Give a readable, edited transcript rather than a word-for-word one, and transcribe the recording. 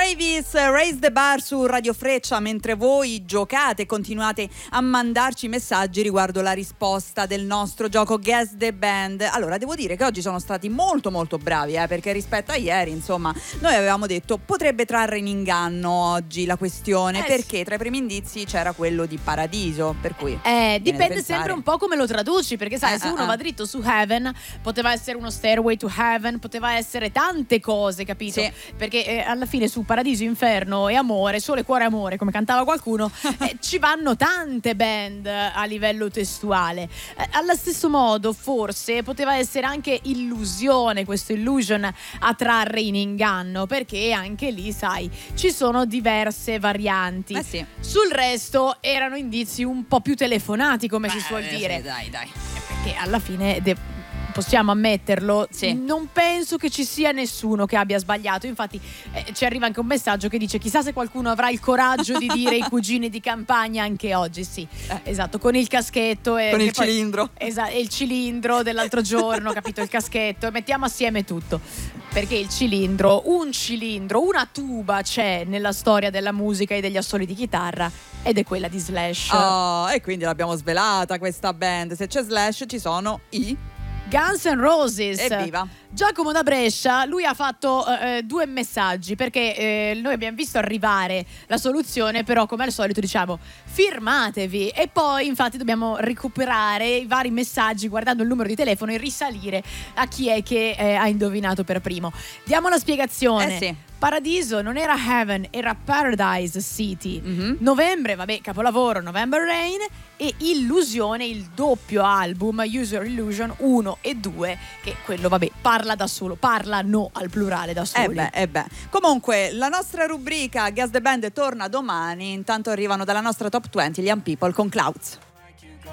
Travis, Raise the Bar su Radio Freccia, mentre voi giocate, continuate a mandarci messaggi riguardo la risposta del nostro gioco Guess the Band. Allora, devo dire che oggi sono stati molto molto bravi, perché rispetto a ieri, insomma, noi avevamo detto potrebbe trarre in inganno oggi la questione, perché tra i primi indizi c'era quello di paradiso, per cui dipende sempre un po' come lo traduci, perché sai, se uno va dritto su Heaven, poteva essere uno Stairway to Heaven, poteva essere tante cose, capito? Sì. Perché alla fine su Paradiso, Inferno e Amore, Sole, Cuore, Amore, come cantava qualcuno, ci vanno tante band a livello testuale. Allo stesso modo forse poteva essere anche Illusione, questo Illusion, a trarre in inganno, perché anche lì, sai, ci sono diverse varianti. Sì. Sul resto erano indizi un po' più telefonati, come si suol dire. Sì, dai. Perché alla fine possiamo ammetterlo, sì. Non penso che ci sia nessuno che abbia sbagliato. Infatti ci arriva anche un messaggio che dice: chissà se qualcuno avrà il coraggio di dire i cugini di campagna anche oggi. Sì, esatto, con il caschetto e con il cilindro. Esatto, e il cilindro dell'altro giorno, capito? Il caschetto, e mettiamo assieme tutto. Perché il cilindro, una tuba c'è nella storia della musica e degli assoli di chitarra, ed è quella di Slash. E quindi l'abbiamo svelata questa band. Se c'è Slash ci sono i Guns N' Roses. Evviva! Giacomo da Brescia, lui ha fatto 2 messaggi, perché noi abbiamo visto arrivare la soluzione, però come al solito diciamo firmatevi, e poi infatti dobbiamo recuperare i vari messaggi guardando il numero di telefono e risalire a chi è che ha indovinato per primo. Diamo la spiegazione. Sì. Paradiso non era Heaven, era Paradise City. Novembre, capolavoro, November Rain. E Illusione, il doppio album User Illusion 1 e 2, che quello parla da solo, parlano al plurale da soli. Comunque la nostra rubrica Guess the Band torna domani. Intanto arrivano dalla nostra Top 20 gli Young People con Clouds.